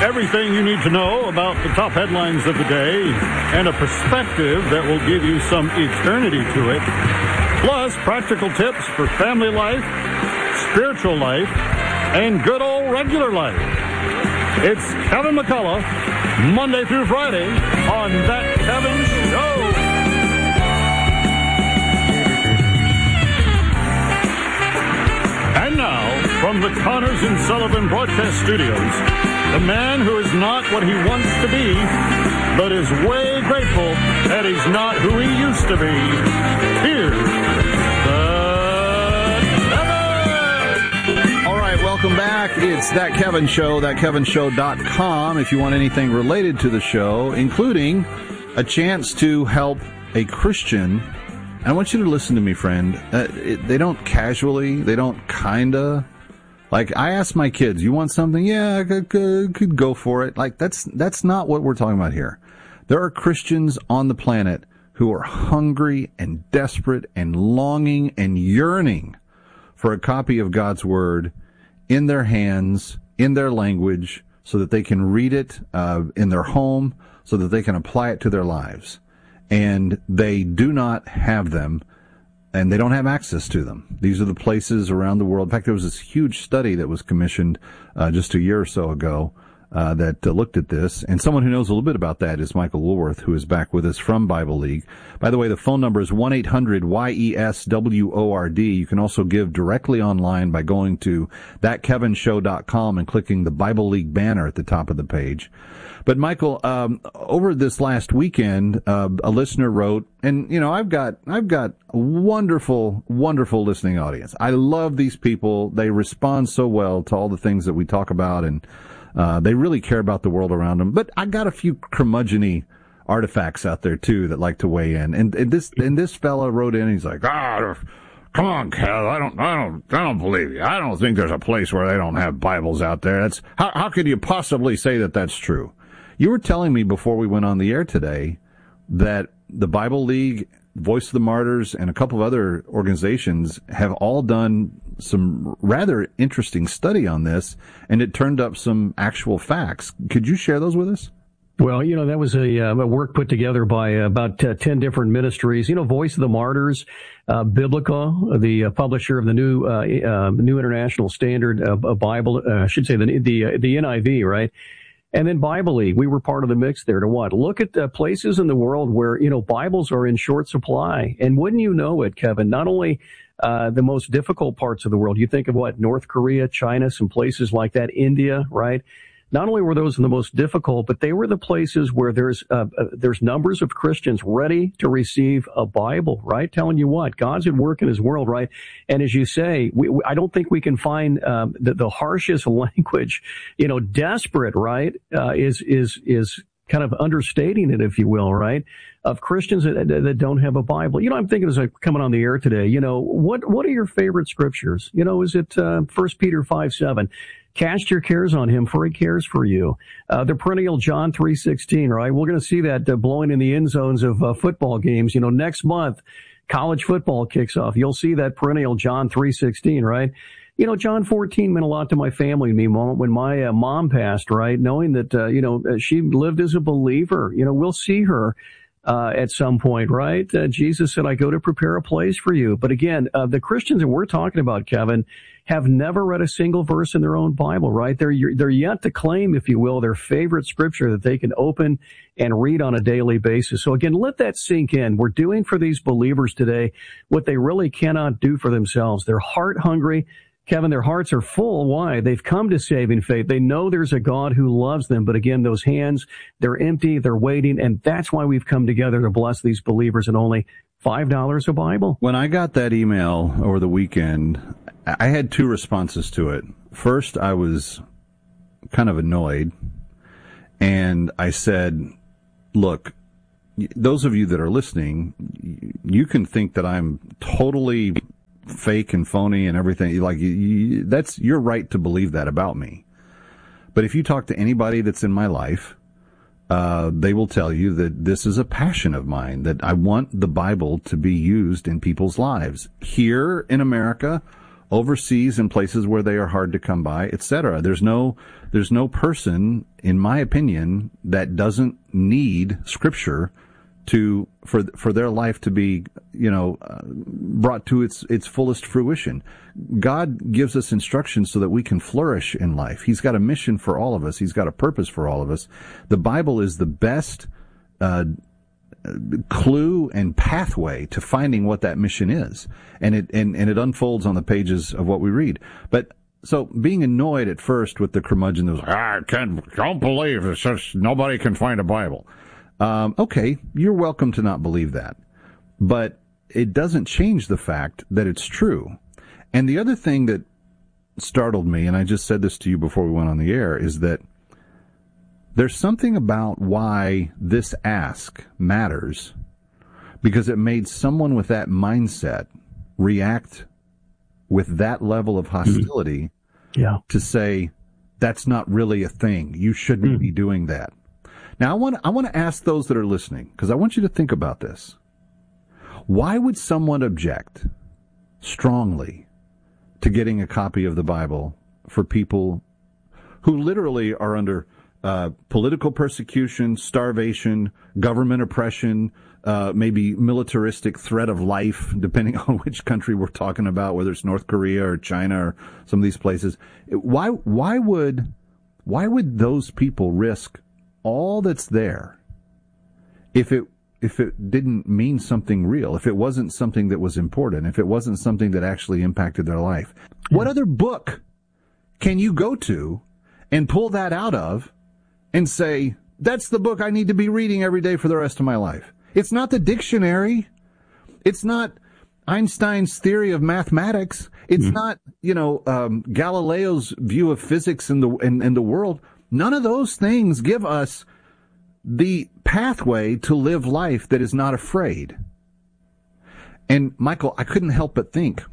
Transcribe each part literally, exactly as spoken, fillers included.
Everything you need to know about the top headlines of the day and a perspective that will give you some eternity to it. Plus, practical tips for family life, spiritual life, and good old regular life. It's Kevin McCullough, Monday through Friday on That Kevin Show. And now, from the Connors and Sullivan Broadcast Studios, the man who is not what he wants to be, but is way grateful that he's not who he used to be. Here's the Kevin! All right, welcome back. It's That Kevin Show, that kevin show dot com. If you want anything related to the show, including a chance to help a Christian, I want you to listen to me, friend. Uh, it, they don't casually, they don't kinda. Like, I ask my kids, you want something? Yeah, I could, could, could go for it. Like, that's that's not what we're talking about here. There are Christians on the planet who are hungry and desperate and longing and yearning for a copy of God's Word in their hands, in their language, so that they can read it uh, in their home, so that they can apply it to their lives. And they do not have them, and they don't have access to them. These are the places around the world. In fact, there was this huge study that was commissioned uh, just a year or so ago uh, that uh, looked at this. And someone who knows a little bit about that is Michael Woolworth, who is back with us from Bible League. By the way, the phone number is one eight hundred Y E S W O R D. You can also give directly online by going to that kevin show dot com and clicking the Bible League banner at the top of the page. But, Michael, um, over this last weekend, uh, a listener wrote, and, you know, I've got, I've got a wonderful, wonderful listening audience. I love these people. They respond so well to all the things that we talk about, and, uh, they really care about the world around them. But I got a few curmudgeon-y artifacts out there, too, that like to weigh in. And, and this, and this fella wrote in, he's like, ah, come on, Cal, I don't, I don't, I don't believe you. I don't think there's a place where they don't have Bibles out there. That's, how, how could you possibly say that that's true? You were telling me before we went on the air today that the Bible League, Voice of the Martyrs, and a couple of other organizations have all done some rather interesting study on this, and it turned up some actual facts. Could you share those with us? Well, you know, that was a, uh, a work put together by uh, about uh, ten different ministries. You know, Voice of the Martyrs, uh, Biblica, the uh, publisher of the new uh, uh, New International Standard uh, Bible, uh, I should say the the, uh, the N I V, right? And then Bible League, we were part of the mix there to what? Look at uh, places in the world where, you know, Bibles are in short supply. And wouldn't you know it, Kevin, not only uh, the most difficult parts of the world, you think of what, North Korea, China, some places like that, India, right? Not only were those the most difficult, but they were the places where there's uh, uh, there's numbers of Christians ready to receive a Bible, right? Telling you what, God's at work in His world, right? And as you say, we, we, I don't think we can find um, the, the harshest language, you know, desperate, right? Uh, is is is kind of understating it, if you will, right? Of Christians that, that don't have a Bible. You know, I'm thinking as I'm coming on the air today, you know, what what are your favorite scriptures? You know, is it uh, First Peter five seven? Cast your cares on Him, for He cares for you. Uh, the perennial John three sixteen, right? We're going to see that uh, blowing in the end zones of uh, football games. You know, next month, college football kicks off. You'll see that perennial John three sixteen, right? You know, John fourteen meant a lot to my family and me when my uh, mom passed, right? Knowing that, uh, you know, she lived as a believer. You know, we'll see her Uh, at some point, right? Uh, Jesus said, I go to prepare a place for you. But again, uh, the Christians that we're talking about, Kevin, have never read a single verse in their own Bible, right? They're, they're yet to claim, if you will, their favorite scripture that they can open and read on a daily basis. So again, let that sink in. We're doing for these believers today what they really cannot do for themselves. They're heart hungry. Kevin, their hearts are full. Why? They've come to saving faith. They know there's a God who loves them. But again, those hands, they're empty, they're waiting. And that's why we've come together to bless these believers at only five dollars a Bible. When I got that email over the weekend, I had two responses to it. First, I was kind of annoyed. And I said, look, those of you that are listening, you can think that I'm totally fake and phony and everything. Like, you, that's your right to believe that about me. But if you talk to anybody that's in my life, uh, they will tell you that this is a passion of mine, that I want the Bible to be used in people's lives here in America overseas in places where they are hard to come by, et cetera. There's no, there's no person, in my opinion, that doesn't need Scripture to for for their life to be, you know, uh, brought to its its fullest fruition. God gives us instructions so that we can flourish in life. He's got a mission for all of us. He's got a purpose for all of us. The Bible is the best uh, clue and pathway to finding what that mission is, and it and, and it unfolds on the pages of what we read. But so being annoyed at first with the curmudgeon that was, ah, I can't, don't believe it's just nobody can find a Bible. Um, okay, you're welcome to not believe that, but it doesn't change the fact that it's true. And the other thing that startled me, and I just said this to you before we went on the air, is that there's something about why this ask matters, because it made someone with that mindset react with that level of hostility yeah. to say, that's not really a thing. You shouldn't mm. be doing that. Now, I want I want to ask those that are listening, because I want you to think about this. Why would someone object strongly to getting a copy of the Bible for people who literally are under uh, political persecution, starvation, government oppression, uh, maybe militaristic threat of life, depending on which country we're talking about, whether it's North Korea or China or some of these places? Why why would why would those people risk all that's there if it if it didn't mean something real, if it wasn't something that was important, if it wasn't something that actually impacted their life? What other book can you go to and pull that out of and say, that's the book I need to be reading every day for the rest of my life? It's not the dictionary. It's not Einstein's theory of mathematics. It's mm-hmm. not, you know, um, Galileo's view of physics in the in, in the world. None of those things give us the pathway to live life that is not afraid. And Michael, I couldn't help but think,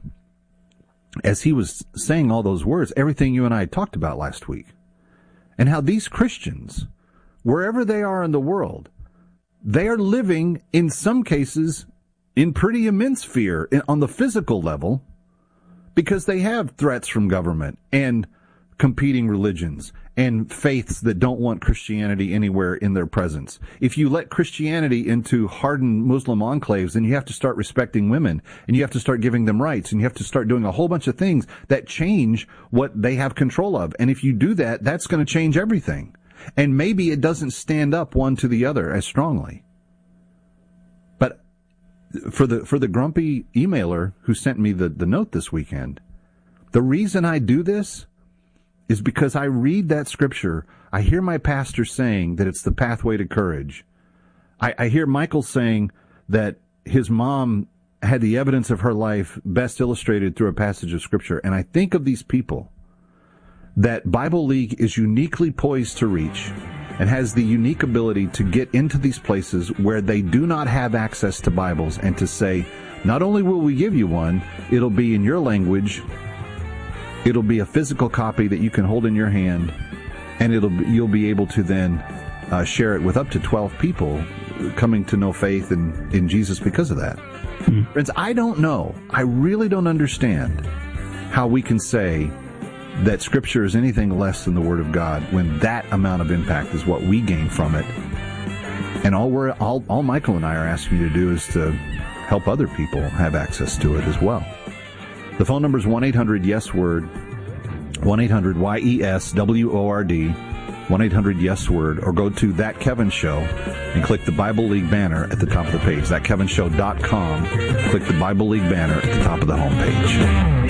as he was saying all those words, everything you and I talked about last week, and how these Christians, wherever they are in the world, they are living, in some cases, in pretty immense fear on the physical level, because they have threats from government and competing religions and faiths that don't want Christianity anywhere in their presence. If you let Christianity into hardened Muslim enclaves, then you have to start respecting women, and you have to start giving them rights, and you have to start doing a whole bunch of things that change what they have control of. And if you do that, that's going to change everything. And maybe it doesn't stand up one to the other as strongly. But for the for the grumpy emailer who sent me the, the note this weekend, the reason I do this is because I read that scripture. I hear my pastor saying that it's the pathway to courage. I, I hear Michael saying that his mom had the evidence of her life best illustrated through a passage of scripture. And I think of these people that Bible League is uniquely poised to reach and has the unique ability to get into these places where they do not have access to Bibles, and to say, not only will we give you one, it'll be in your language. It'll be a physical copy that you can hold in your hand, and it'll be, you'll be able to then uh, share it with up to twelve people coming to know faith in, in Jesus because of that. Mm-hmm. Friends, I don't know. I really don't understand how we can say that Scripture is anything less than the Word of God when that amount of impact is what we gain from it. And all we're all, all Michael and I are asking you to do is to help other people have access to it as well. The phone number is one eight hundred yes word, one eight hundred Y E S W O R D, one eight hundred yes word, or go to That Kevin Show and click the Bible League banner at the top of the page, that kevin show dot com. Click the Bible League banner at the top of the homepage.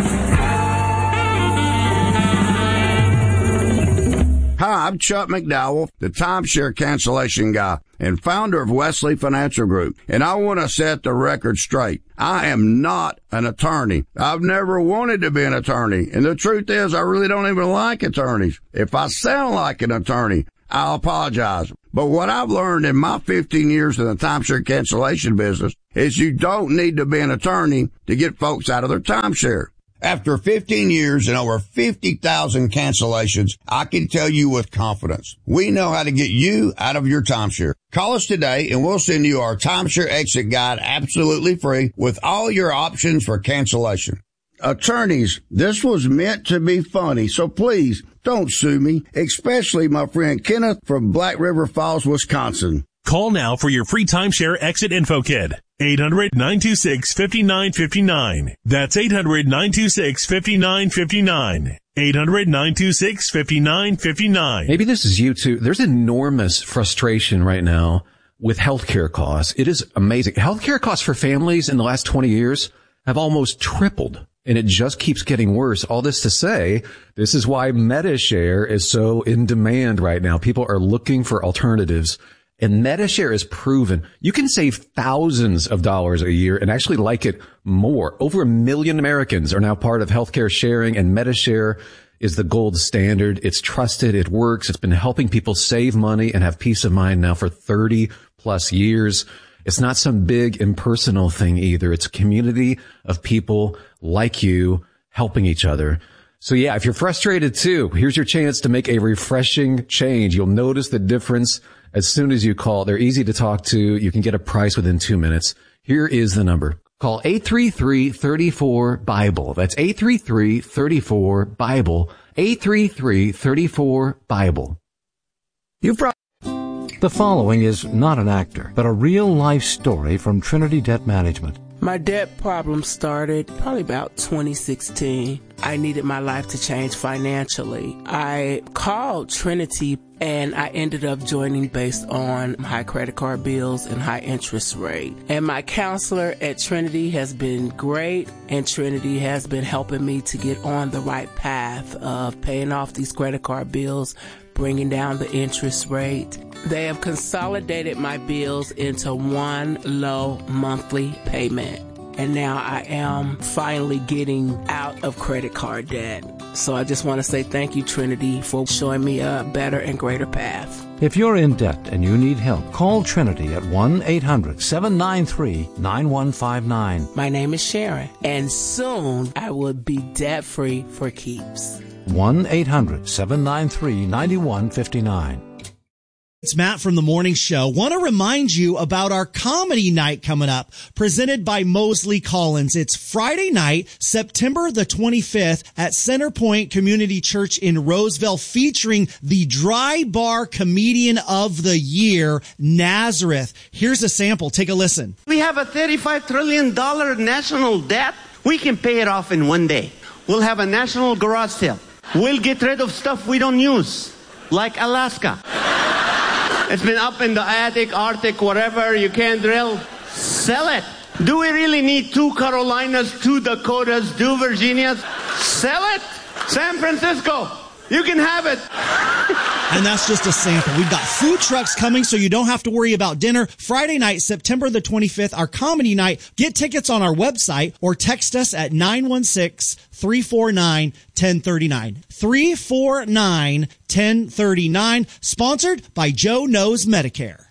Hi, I'm Chuck McDowell, the timeshare cancellation guy and founder of Wesley Financial Group, and I want to set the record straight. I am not an attorney. I've never wanted to be an attorney, and the truth is I really don't even like attorneys. If I sound like an attorney, I'll apologize. But what I've learned in my fifteen years in the timeshare cancellation business is you don't need to be an attorney to get folks out of their timeshare. After fifteen years and over fifty thousand cancellations, I can tell you with confidence, we know how to get you out of your timeshare. Call us today and we'll send you our timeshare exit guide absolutely free with all your options for cancellation. Attorneys, this was meant to be funny, so please don't sue me, especially my friend Kenneth from Black River Falls, Wisconsin. Call now for your free timeshare exit info kit. eight hundred, nine two six, five nine five nine. That's eight hundred, nine two six, five nine five nine. eight hundred, nine two six, five nine five nine. Maybe this is you too. There's enormous frustration right now with healthcare costs. It is amazing. Healthcare costs for families in the last twenty years have almost tripled, and it just keeps getting worse. All this to say, this is why MediShare is so in demand right now. People are looking for alternatives, and MediShare is proven you can save thousands of dollars a year and actually like it more. Over a million Americans are now part of healthcare sharing, and MediShare is the gold standard. It's trusted. It works. It's been helping people save money and have peace of mind now for thirty plus years. It's not some big impersonal thing either. It's a community of people like you helping each other. So yeah, if you're frustrated too, here's your chance to make a refreshing change. You'll notice the difference as soon as you call. They're easy to talk to. You can get a price within two minutes. Here is the number. Call eight three three, three four, BIBLE. That's eight three three, three four, BIBLE. eight three three, three four, BIBLE. You've brought The following is not an actor, but a real-life story from Trinity Debt Management. My debt problem started probably about twenty sixteen. I needed my life to change financially. I called Trinity and I ended up joining based on high credit card bills and high interest rate. And my counselor at Trinity has been great, and Trinity has been helping me to get on the right path of paying off these credit card bills, bringing down the interest rate. They have consolidated my bills into one low monthly payment. And now I am finally getting out of credit card debt. So I just want to say thank you, Trinity, for showing me a better and greater path. If you're in debt and you need help, call Trinity at one eight hundred, seven nine three, nine one five nine. My name is Sharon, and soon I will be debt-free for keeps. one eight hundred, seven nine three, nine one five nine. It's Matt from The Morning Show. Want to remind you about our comedy night coming up, presented by Mosley Collins. It's Friday night, September the twenty-fifth at Centerpoint Community Church in Roseville, featuring the Dry Bar Comedian of the Year, Nazareth. Here's a sample. Take a listen. We have a thirty-five trillion dollars national debt. We can pay it off in one day. We'll have a national garage sale. We'll get rid of stuff we don't use, like Alaska. It's been up in the attic, Arctic, whatever. You can't drill. Sell it. Do we really need two Carolinas, two Dakotas, two Virginias? Sell it. San Francisco. You can have it. And that's just a sample. We've got food trucks coming, so you don't have to worry about dinner. Friday night, September the twenty-fifth, our comedy night. Get tickets on our website or text us at nine one six, three four nine, one zero three nine. three four nine, one zero three nine. Sponsored by Joe Knows Medicare.